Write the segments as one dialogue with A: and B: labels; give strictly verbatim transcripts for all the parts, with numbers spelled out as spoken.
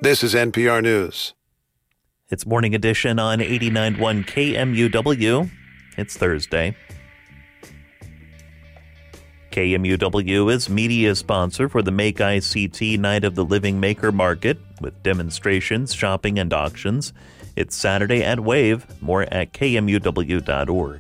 A: This is N P R News.
B: It's Morning Edition on eighty-nine point one K M U W. It's Thursday. K M U W is media sponsor for the Make I C T Night of the Living Maker Market with demonstrations, shopping, and auctions. It's Saturday at Wave. More at K M U W dot org.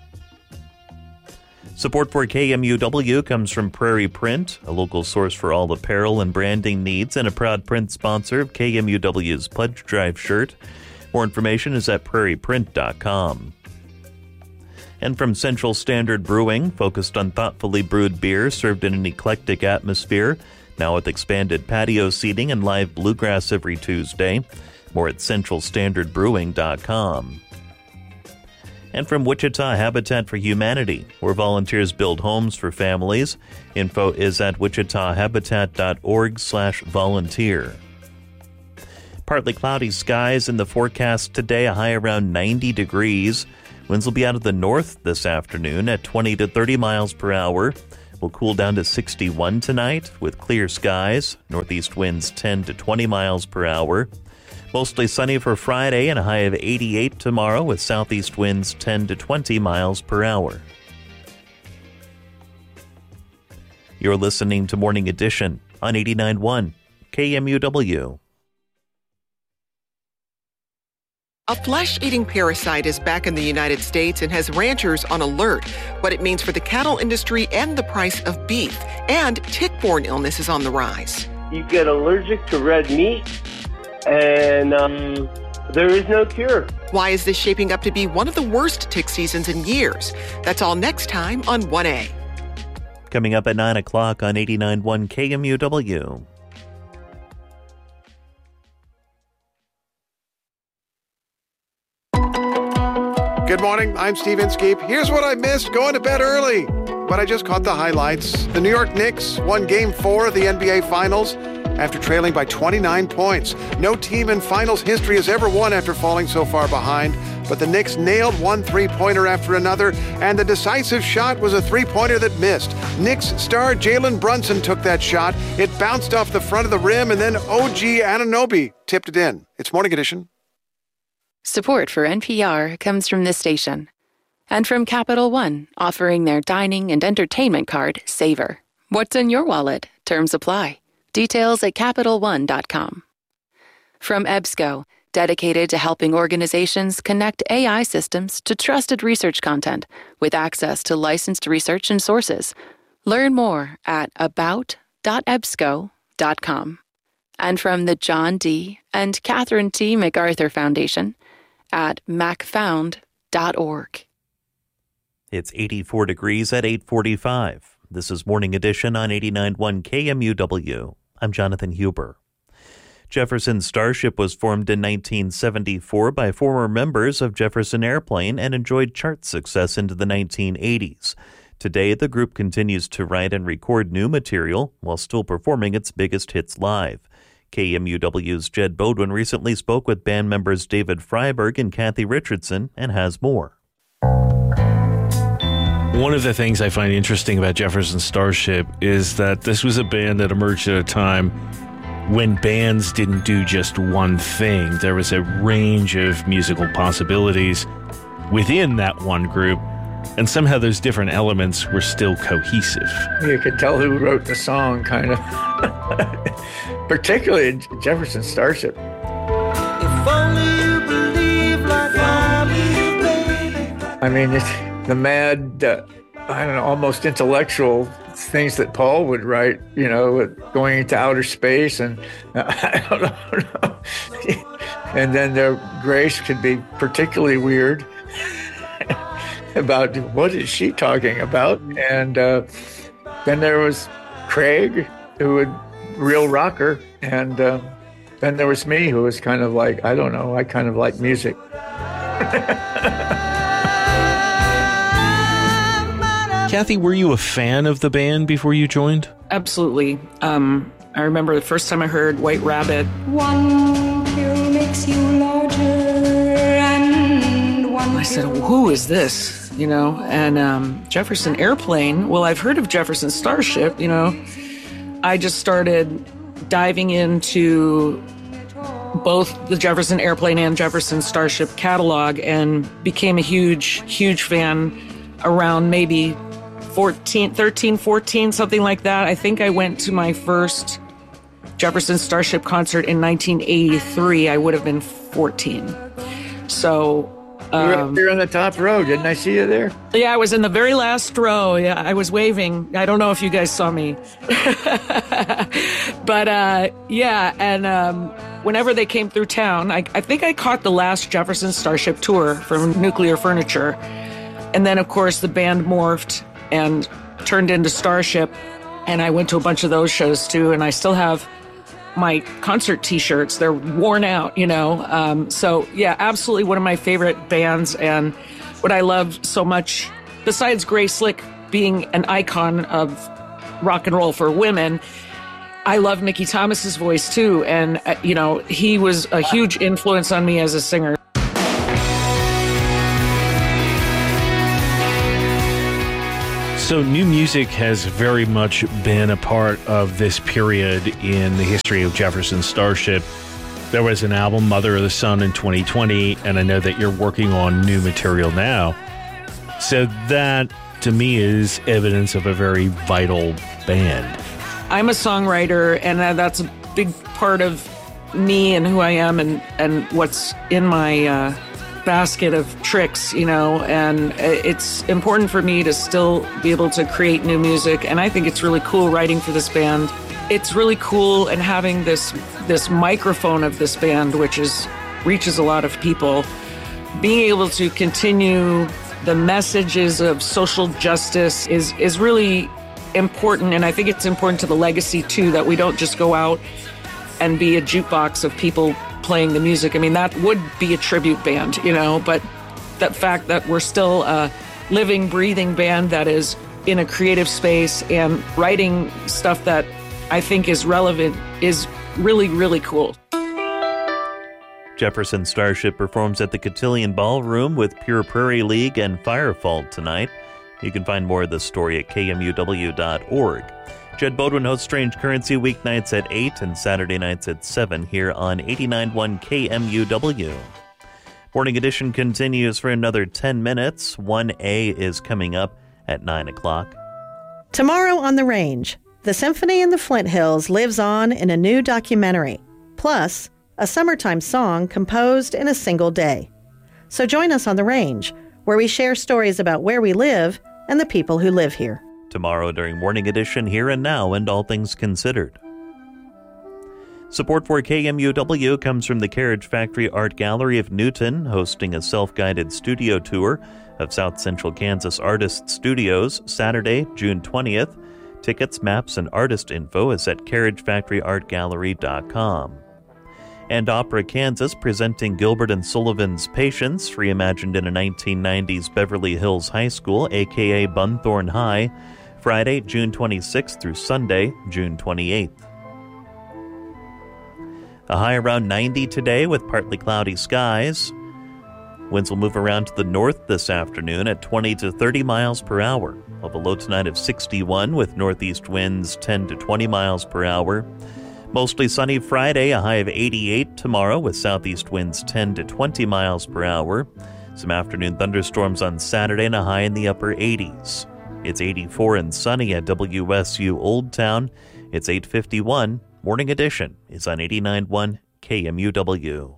B: Support for K M U W comes from Prairie Print, a local source for all apparel and branding needs, and a proud print sponsor of K M U W's Pledge Drive shirt. More information is at prairie print dot com. And from Central Standard Brewing, focused on thoughtfully brewed beer served in an eclectic atmosphere, now with expanded patio seating and live bluegrass every Tuesday. More at central standard brewing dot com. And from Wichita Habitat for Humanity, where volunteers build homes for families. Info is at wichita habitat dot org slash volunteer. Partly cloudy skies in the forecast today, a high around ninety degrees. Winds will be out of the north this afternoon at twenty to thirty miles per hour. Will cool down to sixty-one tonight with clear skies. Northeast winds ten to twenty miles per hour. Mostly sunny for Friday and a high of eighty-eight tomorrow with southeast winds ten to twenty miles per hour. You're listening to Morning Edition on eighty-nine point one K M U W.
C: A flesh-eating parasite is back in the United States and has ranchers on alert. What it means for the cattle industry and the price of beef. And tick-borne illness is on the rise.
D: You get allergic to red meat, and um, there is no cure.
C: Why is this shaping up to be one of the worst tick seasons in years? That's all next time on one A.
B: Coming up at nine o'clock on eighty-nine point one K M U W.
A: Good morning, I'm Steve Inskeep. Here's what I missed going to bed early. But I just caught the highlights. The New York Knicks won Game four of the N B A Finals after trailing by twenty-nine points. No team in Finals history has ever won after falling so far behind. But the Knicks nailed one three-pointer after another, and the decisive shot was a three-pointer that missed. Knicks star Jalen Brunson took that shot. It bounced off the front of the rim, and then O G Anunoby tipped it in. It's Morning Edition.
E: Support for N P R comes from this station and from Capital One, offering their dining and entertainment card, Savor. What's in your wallet? Terms apply. Details at capital one dot com. From EBSCO, dedicated to helping organizations connect A I systems to trusted research content with access to licensed research and sources. Learn more at about dot ebsco dot com. And from the John D. and Catherine T. MacArthur Foundation, at mac found dot org.
B: It's eighty-four degrees at eight forty-five. This is Morning Edition on eighty-nine point one K M U W. I'm Jonathan Huber. Jefferson Starship was formed in nineteen seventy-four by former members of Jefferson Airplane and enjoyed chart success into the nineteen eighties. Today, the group continues to write and record new material while still performing its biggest hits live. K M U W's Jed Bodwin recently spoke with band members David Freiberg and Kathy Richardson and has more.
F: One of the things I find interesting about Jefferson Starship is that this was a band that emerged at a time when bands didn't do just one thing. There was a range of musical possibilities within that one group, and somehow those different elements were still cohesive.
G: You could tell who wrote the song, kind of. Particularly in Jefferson Starship.
H: If only you believe like I believe, baby.
G: I mean, it's the mad, uh, I don't know, almost intellectual things that Paul would write, you know, going into outer space, and uh, I don't know. And then the Grace could be particularly weird about what is she talking about. And uh, then there was Craig, who would real rocker, and uh, then there was me, who was kind of like, I don't know, I kind of like music.
F: Kathy, were you a fan of the band before you joined?
I: Absolutely. Um, I remember the first time I heard White Rabbit.
J: One pill makes you larger, and one
I: I said, who is this? You know, and um, Jefferson Airplane, well, I've heard of Jefferson Starship, you know. I just started diving into both the Jefferson Airplane and Jefferson Starship catalog and became a huge, huge fan around maybe fourteen, thirteen, fourteen, something like that. I think I went to my first Jefferson Starship concert in nineteen eighty-three. I would have been fourteen. So...
G: Um, You're on the top row. Didn't I see you there?
I: Yeah, I was in the very last row. Yeah, I was waving. I don't know if you guys saw me. But, uh, yeah, and um, whenever they came through town, I, I think I caught the last Jefferson Starship tour from Nuclear Furniture. And then, of course, the band morphed and turned into Starship. And I went to a bunch of those shows, too. And I still have my concert T-shirts. They're worn out, you know. Um, so, yeah, absolutely one of my favorite bands. And what I love so much, besides Grace Slick being an icon of rock and roll for women, I love Mickey Thomas's voice, too. And, uh, you know, he was a huge influence on me as a singer.
F: So new music has very much been a part of this period in the history of Jefferson Starship. There was an album, Mother of the Sun, in twenty twenty, and I know that you're working on new material now. So that, to me, is evidence of a very vital band.
I: I'm a songwriter, and that's a big part of me and who I am and, and what's in my... Uh, basket of tricks, you know, and it's important for me to still be able to create new music. And I think it's really cool writing for this band. It's really cool and having this this microphone of this band, which is reaches a lot of people, being able to continue the messages of social justice is is really important. And I think it's important to the legacy too, that we don't just go out and be a jukebox of people playing the music. I mean, that would be a tribute band, you know, but that fact that we're still a living, breathing band that is in a creative space and writing stuff that I think is relevant is really, really cool.
B: Jefferson Starship performs at the Cotillion Ballroom with Pure Prairie League and Firefault tonight. You can find more of this story at K M U W dot org. Jed Bodwin hosts Strange Currency weeknights at eight and Saturday nights at seven here on eighty-nine point one K M U W. Morning Edition continues for another ten minutes. one A is coming up at nine o'clock.
K: Tomorrow on The Range, the Symphony in the Flint Hills lives on in a new documentary, plus a summertime song composed in a single day. So join us on The Range, where we share stories about where we live and the people who live here.
B: Tomorrow during Morning Edition, Here and Now and All Things Considered. Support for K M U W comes from the Carriage Factory Art Gallery of Newton, hosting a self-guided studio tour of South Central Kansas Artist Studios, Saturday, June twentieth. Tickets, maps, and artist info is at carriage factory art gallery dot com. And Opera Kansas presenting Gilbert and Sullivan's Patience, reimagined in a nineteen nineties Beverly Hills High School, a k a. Bunthorne High, Friday, June twenty-sixth through Sunday, June twenty-eighth. A high around ninety today with partly cloudy skies. Winds will move around to the north this afternoon at twenty to thirty miles per hour. We'll have a low tonight of sixty-one with northeast winds ten to twenty miles per hour. Mostly sunny Friday, a high of eighty-eight tomorrow with southeast winds ten to twenty miles per hour. Some afternoon thunderstorms on Saturday and a high in the upper eighties. It's eighty-four and sunny at W S U Old Town. It's eight fifty-one. Morning Edition is on eighty-nine point one K M U W.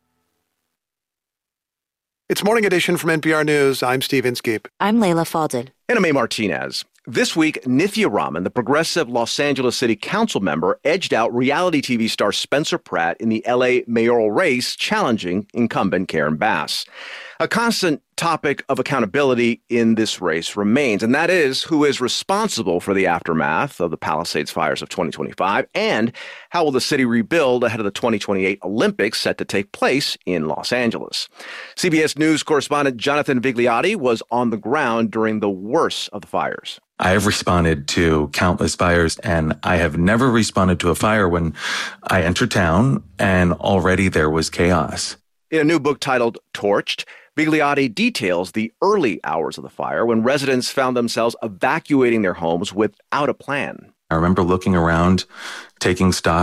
A: It's Morning Edition from N P R News. I'm Steve Inskeep.
L: I'm Layla Falded.
M: And I'm A. Martinez. This week, Nithya Raman, the progressive Los Angeles City Council member, edged out reality T V star Spencer Pratt in the L A mayoral race, challenging incumbent Karen Bass. A constant topic of accountability in this race remains, and that is who is responsible for the aftermath of the Palisades fires of twenty twenty-five, and how will the city rebuild ahead of the twenty twenty-eight Olympics set to take place in Los Angeles. C B S News correspondent Jonathan Vigliotti was on the ground during the worst of the fires.
N: I have responded to countless fires, and I have never responded to a fire when I entered town and already there was chaos.
M: In a new book titled Torched, Vigliotti details the early hours of the fire when residents found themselves evacuating their homes without a plan.
N: I remember looking around, taking stock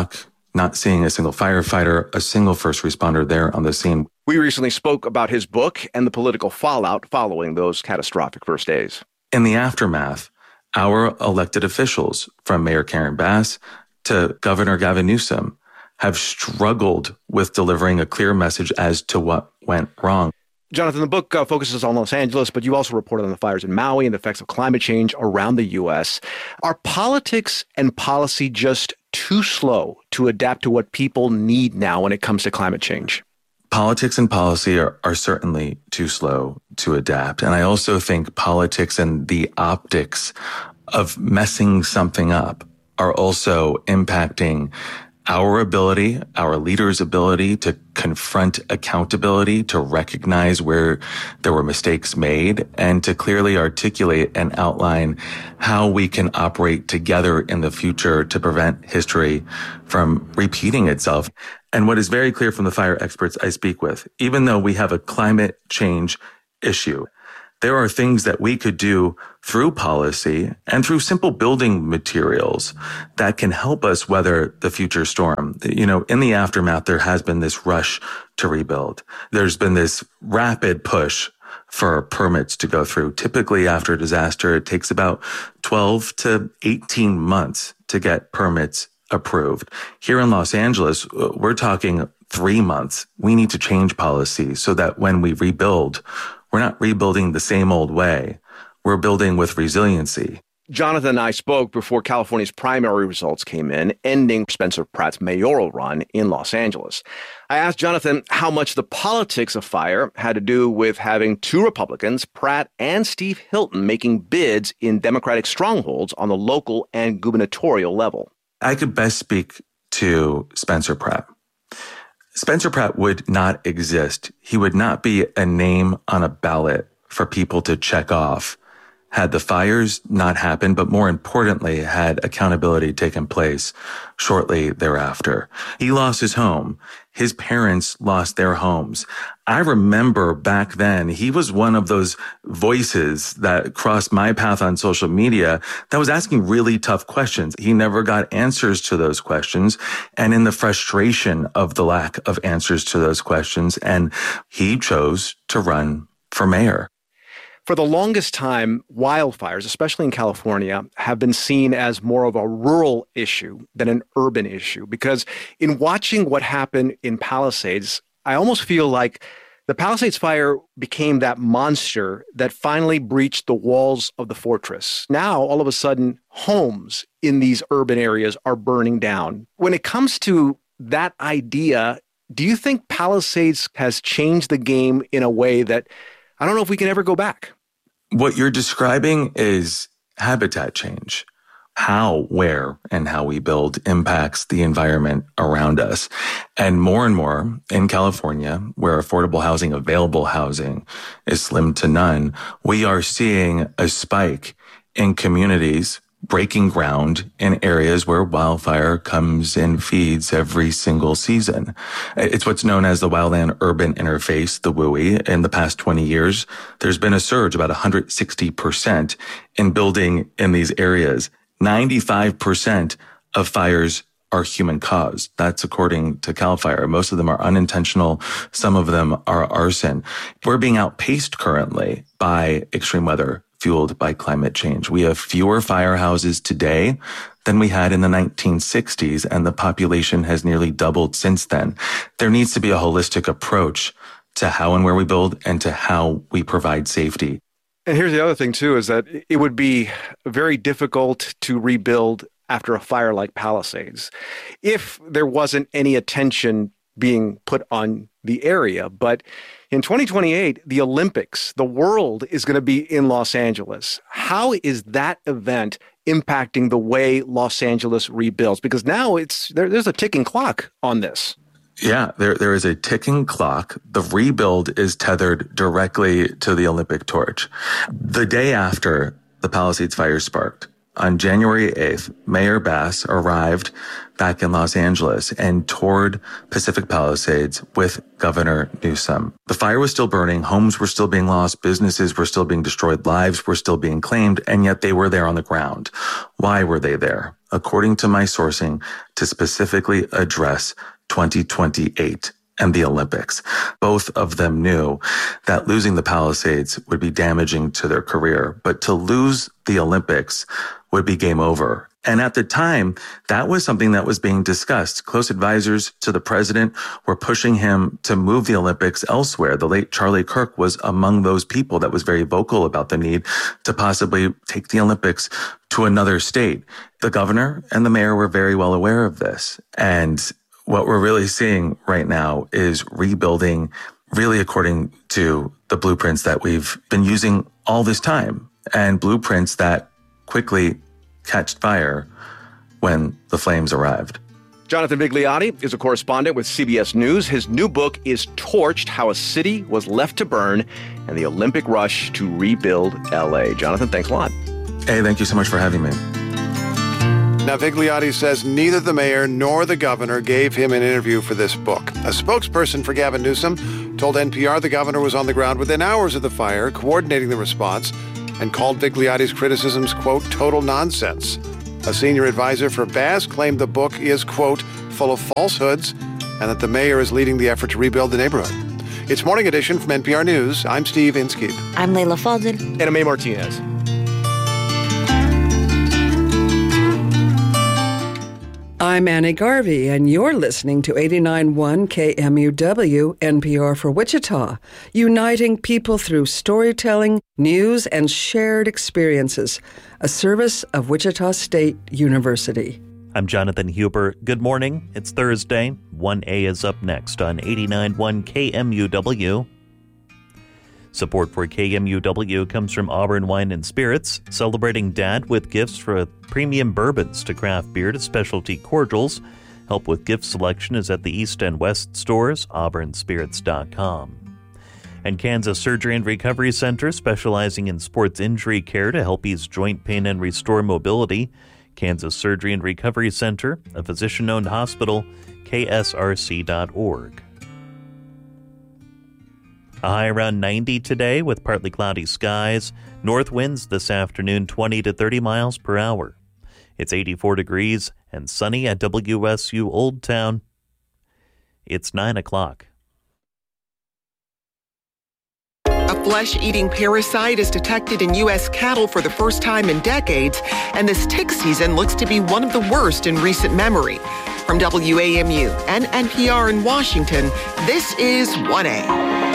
N: not seeing a single firefighter, a single first responder there on the scene.
M: We recently spoke about his book and the political fallout following those catastrophic first days.
N: In the aftermath, our elected officials, from Mayor Karen Bass to Governor Gavin Newsom, have struggled with delivering a clear message as to what went wrong.
M: Jonathan, the book uh, focuses on Los Angeles, but you also reported on the fires in Maui and the effects of climate change around the U S. Are politics and policy just too slow to adapt to what people need now when it comes to climate change?
N: Politics and policy are, are certainly too slow to adapt. And I also think politics and the optics of messing something up are also impacting our ability, our leaders' ability to confront accountability, to recognize where there were mistakes made, and to clearly articulate and outline how we can operate together in the future to prevent history from repeating itself. And what is very clear from the fire experts I speak with, even though we have a climate change issue, there are things that we could do through policy and through simple building materials that can help us weather the future storm. You know, in the aftermath, there has been this rush to rebuild. There's been this rapid push for permits to go through. Typically, after a disaster, it takes about twelve to eighteen months to get permits approved. Here in Los Angeles, we're talking three months. We need to change policy so that when we rebuild, we're not rebuilding the same old way. We're building with resiliency.
M: Jonathan and I spoke before California's primary results came in, ending Spencer Pratt's mayoral run in Los Angeles. I asked Jonathan how much the politics of fire had to do with having two Republicans, Pratt and Steve Hilton, making bids in Democratic strongholds on the local and gubernatorial level.
N: I could best speak to Spencer Pratt. Spencer Pratt would not exist. He would not be a name on a ballot for people to check off had the fires not happened, but more importantly, had accountability taken place shortly thereafter. He lost his home. His parents lost their homes. I remember back then, he was one of those voices that crossed my path on social media that was asking really tough questions. He never got answers to those questions. And in the frustration of the lack of answers to those questions, and he chose to run for mayor.
M: For the longest time, wildfires, especially in California, have been seen as more of a rural issue than an urban issue. Because in watching what happened in Palisades, I almost feel like the Palisades fire became that monster that finally breached the walls of the fortress. Now, all of a sudden, homes in these urban areas are burning down. When it comes to that idea, do you think Palisades has changed the game in a way that I don't know if we can ever go back?
N: What you're describing is habitat change. How, where, and how we build impacts the environment around us. And more and more in California, where affordable housing, available housing is slim to none, we are seeing a spike in communities breaking ground in areas where wildfire comes and feeds every single season. It's what's known as the wildland urban interface, the W U I. In the past twenty years, there's been a surge about one hundred sixty percent in building in these areas. ninety-five percent of fires are human caused. That's according to CAL FIRE. Most of them are unintentional. Some of them are arson. We're being outpaced currently by extreme weather fueled by climate change. We have fewer firehouses today than we had in the nineteen sixties, and the population has nearly doubled since then. There needs to be a holistic approach to how and where we build and to how we provide safety.
M: And here's the other thing, too, is that it would be very difficult to rebuild after a fire like Palisades if there wasn't any attention being put on the area. But in twenty twenty-eight, the Olympics, the world is going to be in Los Angeles. How is that event impacting the way Los Angeles rebuilds? Because now it's there, there's a ticking clock on this.
N: Yeah, there there is a ticking clock. The rebuild is tethered directly to the Olympic torch. The day after the Palisades fire sparked, On January eighth, Mayor Bass arrived back in Los Angeles and toured Pacific Palisades with Governor Newsom. The fire was still burning, homes were still being lost, businesses were still being destroyed, lives were still being claimed, and yet they were there on the ground. Why were they there? According to my sourcing, to specifically address twenty twenty-eight and the Olympics. Both of them knew that losing the Palisades would be damaging to their career, but to lose the Olympics would be game over. And at the time, that was something that was being discussed. Close advisors to the president were pushing him to move the Olympics elsewhere. The late Charlie Kirk was among those people that was very vocal about the need to possibly take the Olympics to another state. The governor and the mayor were very well aware of this. And what we're really seeing right now is rebuilding really according to the blueprints that we've been using all this time, and blueprints that quickly catch fire when the flames arrived.
M: Jonathan Vigliotti is a correspondent with C B S News. His new book is Torched: How a City Was Left to Burn and the Olympic Rush to Rebuild L A. Jonathan, thanks a lot.
N: Hey, thank you so much for having me.
A: Now, Vigliotti says neither the mayor nor the governor gave him an interview for this book. A spokesperson for Gavin Newsom told N P R the governor was on the ground within hours of the fire, coordinating the response, and called Vigliotti's criticisms, quote, total nonsense. A senior advisor for Bass claimed the book is, quote, full of falsehoods, and that the mayor is leading the effort to rebuild the neighborhood. It's Morning Edition from N P R News. I'm Steve Inskeep.
L: I'm Leila Fadel.
M: And I'm May Martinez.
O: I'm Annie Garvey, and you're listening to eighty-nine point one K M U W, N P R for Wichita, uniting people through storytelling, news, and shared experiences, a service of Wichita State University.
B: I'm Jonathan Huber. Good morning. It's Thursday. one A is up next on eighty-nine point one K M U W. Support for K M U W comes from Auburn Wine and Spirits, celebrating Dad with gifts for premium bourbons to craft beer to specialty cordials. Help with gift selection is at the East and West stores, auburn spirits dot com. And Kansas Surgery and Recovery Center, specializing in sports injury care to help ease joint pain and restore mobility. Kansas Surgery and Recovery Center, a physician-owned hospital, K S R C dot org. A high around ninety today with partly cloudy skies. North winds this afternoon twenty to thirty miles per hour. It's eighty-four degrees and sunny at W S U Old Town. It's nine o'clock.
C: A flesh-eating parasite is detected in U S cattle for the first time in decades, and this tick season looks to be one of the worst in recent memory. From W A M U and N P R in Washington, this is one A.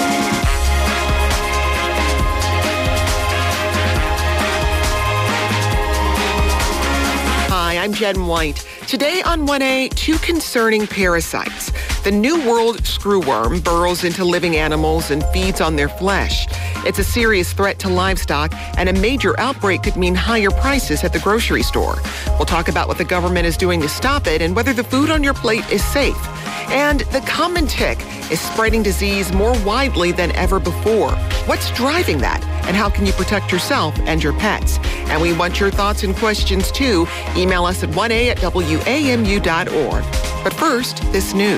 C: Hi, I'm Jen White. Today on one A, two concerning parasites. The New World screwworm burrows into living animals and feeds on their flesh. It's a serious threat to livestock, and a major outbreak could mean higher prices at the grocery store. We'll talk about what the government is doing to stop it and whether the food on your plate is safe. And the common tick is spreading disease more widely than ever before. What's driving that? And how can you protect yourself and your pets? And we want your thoughts and questions too. Email us at one A at W A M U dot org. But first, this news.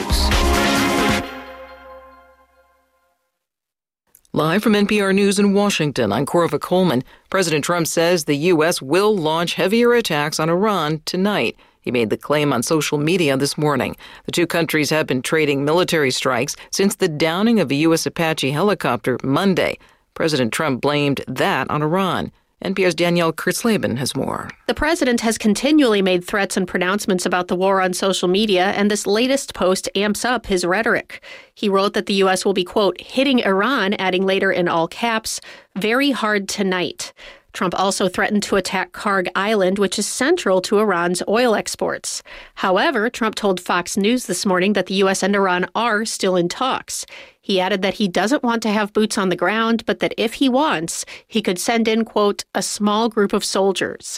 P: Live from N P R News in Washington, I'm Corva Coleman. President Trump says the U S will launch heavier attacks on Iran tonight. He made the claim on social media this morning. The two countries have been trading military strikes since the downing of a U S Apache helicopter Monday. President Trump blamed that on Iran. N P R's Danielle Kurtzleben has more.
Q: The president has continually made threats and pronouncements about the war on social media, and this latest post amps up his rhetoric. He wrote that the U S will be, quote, hitting Iran, adding later in all caps, very hard tonight. Trump also threatened to attack Karg Island, which is central to Iran's oil exports. However, Trump told Fox News this morning that the U S and Iran are still in talks. He added that he doesn't want to have boots on the ground, but that if he wants, he could send in, quote, a small group of soldiers.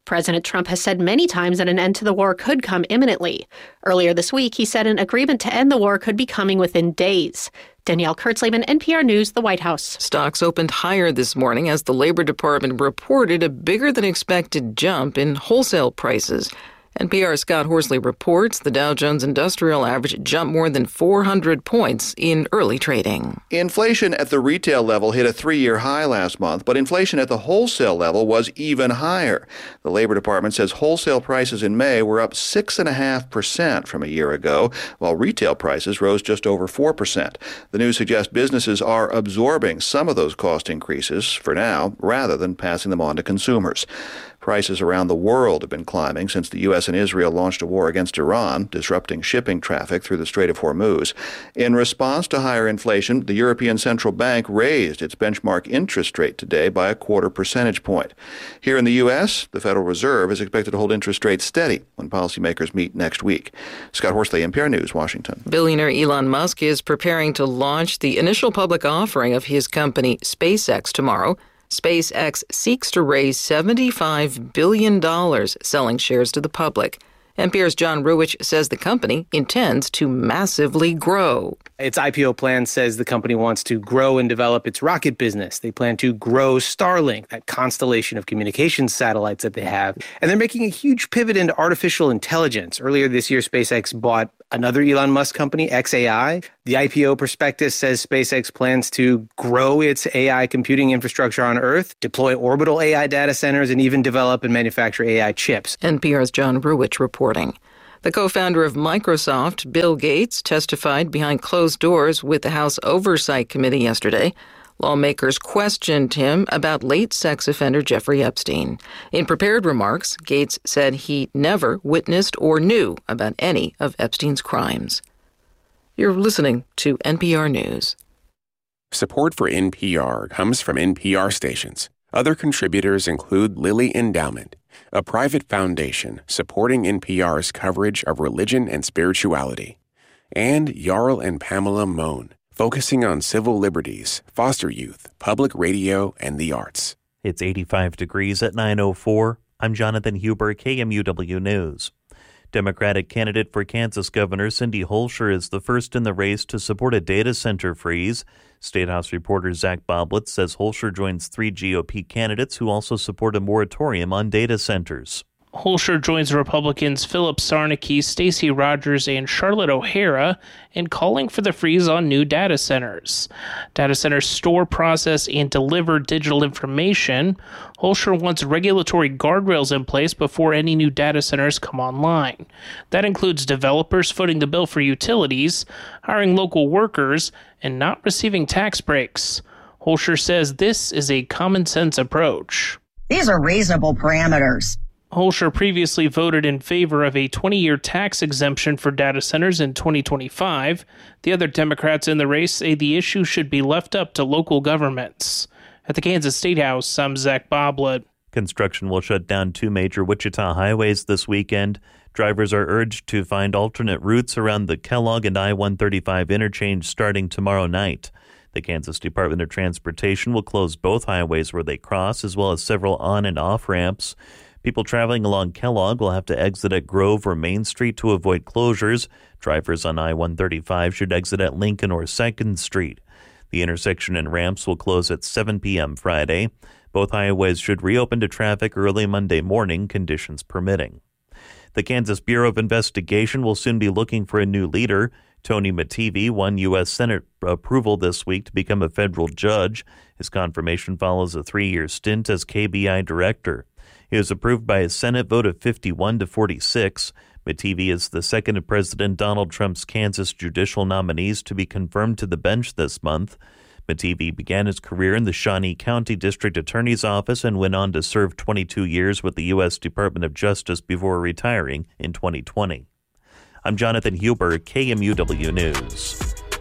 Q: President Trump has said many times that an end to the war could come imminently. Earlier this week, he said an agreement to end the war could be coming within days. Danielle Kurtzleben, N P R News, the White House.
P: Stocks opened higher this morning as the Labor Department reported a bigger than expected jump in wholesale prices. N P R's Scott Horsley reports the Dow Jones Industrial Average jumped more than four hundred points in early trading.
L: Inflation at the retail level hit a three-year high last month, but inflation at the wholesale level was even higher. The Labor Department says wholesale prices in May were up six point five percent from a year ago, while retail prices rose just over four percent. The news suggests businesses are absorbing some of those cost increases for now, rather than passing them on to consumers. Prices around the world have been climbing since the U S and Israel launched a war against Iran, disrupting shipping traffic through the Strait of Hormuz. In response to higher inflation, the European Central Bank raised its benchmark interest rate today by a quarter percentage point. Here in the U S, the Federal Reserve is expected to hold interest rates steady when policymakers meet next week. Scott Horsley, N P R News, Washington.
P: Billionaire Elon Musk is preparing to launch the initial public offering of his company SpaceX tomorrow. SpaceX seeks to raise seventy-five billion dollars selling shares to the public. N P R's John Ruwitch says the company intends to massively grow.
R: Its I P O plan says the company wants to grow and develop its rocket business. They plan to grow Starlink, that constellation of communications satellites that they have. And they're making a huge pivot into artificial intelligence. Earlier this year, SpaceX bought another Elon Musk company, X A I. The I P O prospectus says SpaceX plans to grow its A I computing infrastructure on Earth, deploy orbital A I data centers, and even develop and manufacture A I chips.
P: N P R's John Ruwitch reporting. The co-founder of Microsoft, Bill Gates, testified behind closed doors with the House Oversight Committee yesterday. Lawmakers questioned him about late sex offender Jeffrey Epstein. In prepared remarks, Gates said he never witnessed or knew about any of Epstein's crimes. You're listening to N P R News.
S: Support for N P R comes from N P R stations. Other contributors include Lilly Endowment, a private foundation supporting N P R's coverage of religion and spirituality, and Jarl and Pamela Mohn, focusing on civil liberties, foster youth, public radio, and the arts.
B: It's eighty-five degrees at nine oh four. I'm Jonathan Huber, K M U W News. Democratic candidate for Kansas Governor Cindy Holscher is the first in the race to support a data center freeze. State House reporter Zach Boblitz says Holscher joins three G O P candidates who also support a moratorium on data centers.
T: Holscher joins Republicans Philip Sarnicki, Stacey Rogers, and Charlotte O'Hara in calling for the freeze on new data centers. Data centers store, process, and deliver digital information. Holscher wants regulatory guardrails in place before any new data centers come online. That includes developers footing the bill for utilities, hiring local workers, and not receiving tax breaks. Holscher says this is a common-sense approach.
U: These are reasonable parameters.
T: Holscher previously voted in favor of a twenty-year tax exemption for data centers in twenty twenty-five. The other Democrats in the race say the issue should be left up to local governments. At the Kansas State House, I'm Zach Boblett.
B: Construction will shut down two major Wichita highways this weekend. Drivers are urged to find alternate routes around the Kellogg and I one thirty-five interchange starting tomorrow night. The Kansas Department of Transportation will close both highways where they cross, as well as several on- and off-ramps. People traveling along Kellogg will have to exit at Grove or Main Street to avoid closures. Drivers on I one thirty-five should exit at Lincoln or second Street. The intersection and ramps will close at seven p.m. Friday. Both highways should reopen to traffic early Monday morning, conditions permitting. The Kansas Bureau of Investigation will soon be looking for a new leader. Tony Mattivi won U S Senate approval this week to become a federal judge. His confirmation follows a three-year stint as K B I director. He was approved by a Senate vote of fifty-one to forty-six. Mattivi is the second of President Donald Trump's Kansas judicial nominees to be confirmed to the bench this month. Mattivi began his career in the Shawnee County District Attorney's Office and went on to serve twenty-two years with the U S Department of Justice before retiring in twenty twenty. I'm Jonathan Huber, K M U W News.